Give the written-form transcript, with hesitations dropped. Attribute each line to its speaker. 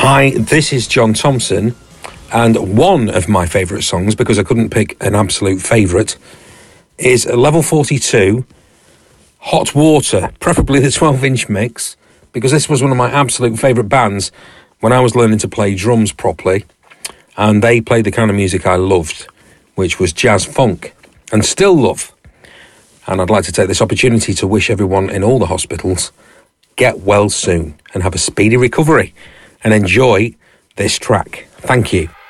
Speaker 1: Hi, this is John Thompson, and one of my favourite songs, because I couldn't pick an absolute favourite, is Level 42, Hot Water, preferably the 12-inch mix, because this was one of my absolute favourite bands when I was learning to play drums properly, and they played the kind of music I loved, which was jazz funk, and still love. And I'd like to take this opportunity to wish everyone in all the hospitals get well soon and have a speedy recovery, and enjoy this track. Thank you.